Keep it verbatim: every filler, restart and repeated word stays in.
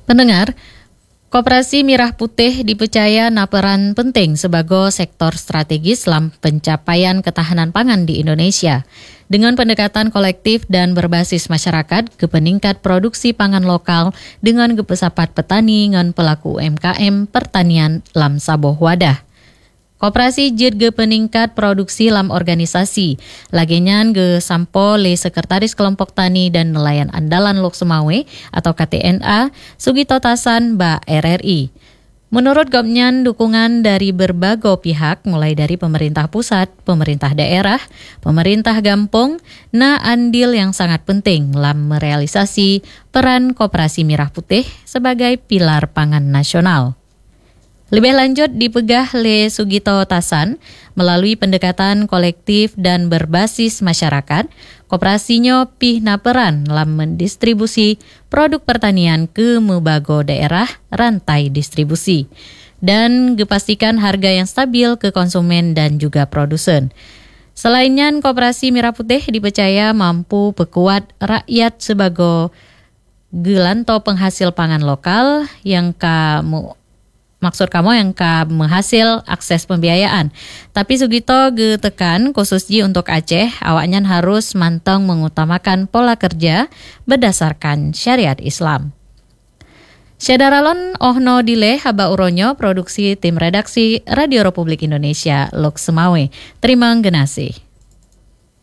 Pendengar, Koperasi Mirah Putih dipercaya naperan penting sebagai sektor strategis dalam pencapaian ketahanan pangan di Indonesia. Dengan pendekatan kolektif dan berbasis masyarakat, ke peningkat produksi pangan lokal dengan kepesapat petani dengan pelaku U M K M pertanian lam saboh wadah. Koperasi jid ge peningkat produksi lam organisasi. Lagenyan ge sampo le Sekretaris Kelompok Tani dan Nelayan Andalan Lok Semawe atau K T N A, Sugito Tasan ba R R I. Menurut Gopnyan, dukungan dari berbagai pihak mulai dari pemerintah pusat, pemerintah daerah, pemerintah gampong, na andil yang sangat penting dalam merealisasi peran Koperasi Mirah Putih sebagai pilar pangan nasional. Lebih lanjut dipegah Le Sugito Tasan melalui pendekatan kolektif dan berbasis masyarakat, koperasinya pihna peran dalam mendistribusi produk pertanian ke mubago daerah rantai distribusi dan dipastikan harga yang stabil ke konsumen dan juga produsen. Selainnya, Koperasi Mirah Putih dipercaya mampu perkuat rakyat sebagai gelanto penghasil pangan lokal yang kamu Maksud kamu yang ka menghasil akses pembiayaan. Tapi Sugito ge tekan khusus ji untuk Aceh, awaknya harus mantong mengutamakan pola kerja berdasarkan syariat Islam. Syadaralon ohno dile haba uronyo produksi tim redaksi Radio Republik Indonesia Lok Semawe. Terima genasi.